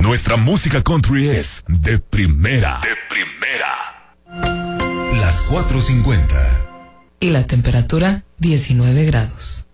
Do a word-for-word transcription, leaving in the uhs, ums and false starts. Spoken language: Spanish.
Nuestra música country es de primera. De primera. Las cuatro cincuenta. Y la temperatura diecinueve grados.